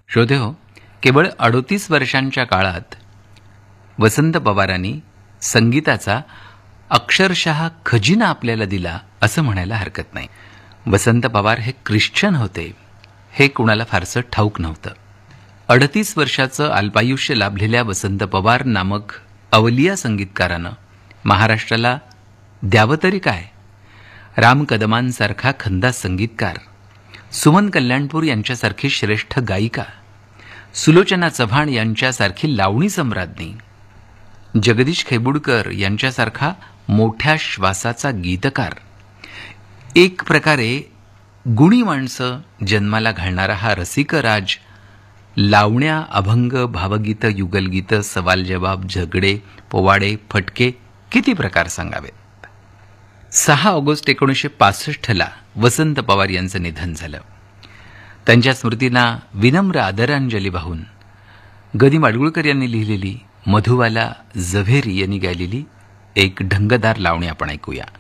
श्रोते हो, केवळ 38 वर्षांच्या काळात वसंत पवारांनी संगीताचा अक्षरशः खजिना आपल्याला दिला असं म्हणायला हरकत नाही. वसंत पवार हे ख्रिश्चन होते हे कुणाला फारसं ठाऊक नव्हतं. 38 वर्षाचं अल्पायुष्य लाभलेल्या वसंत पवार नामक अवलिया संगीतकारानं महाराष्ट्राला द्यावं तरी काय? राम कदमांसारखा खंदास संगीतकार, सुमन कल्याणपूर यांच्यासारखी श्रेष्ठ गायिका, सुलोचना चव्हाण यांच्यासारखी लावणी सम्राज्ञी, जगदीश खेबुडकर यांच्यासारखा मोठ्या श्वासाचा गीतकार, एक प्रकारे गुणी माणसं जन्माला घालणारा हा रसिकराज लावण्या, अभंग, भावगीत, युगलगीत, सवाल जवाब, झगडे, पोवाडे, फटके किती प्रकार सांगावेत. 6 ऑगस्ट 1965 वसंत पवार यांचं निधन झालं. त्यांच्या स्मृतींना विनम्र आदरांजली वाहून ग. माडगुळकर यांनी लिहिलेली, मधुबाला जव्हेरी यांनी गायलेली एक ढंगदार लावणी आपण ऐकूया.